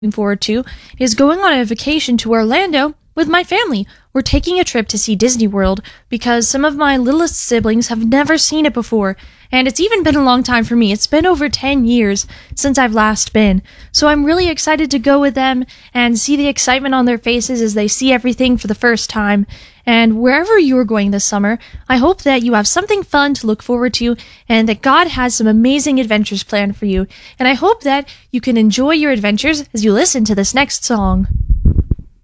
looking forward to is going on a vacation to Orlando with my family. We're taking a trip to see Disney World because some of my littlest siblings have never seen it before, and it's even been a long time for me. It's been over 10 years since I've last been. So I'm really excited to go with them and see the excitement on their faces as they see everything for the first time. And wherever you're going this summer, I hope that you have something fun to look forward to and that God has some amazing adventures planned for you. And I hope that you can enjoy your adventures as you listen to this next song.